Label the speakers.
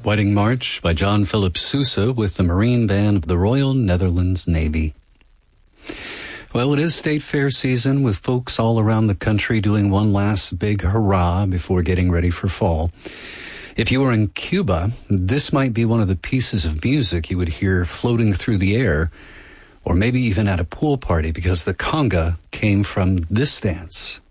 Speaker 1: Wedding March by John Philip Sousa with the Marine Band of the Royal Netherlands Navy. Well, it is State Fair season with folks all around the country doing one last big hurrah before getting ready for fall. If you were in Cuba, this might be one of the pieces of music you would hear floating through the air, or maybe even at a pool party, because the conga came from this dance.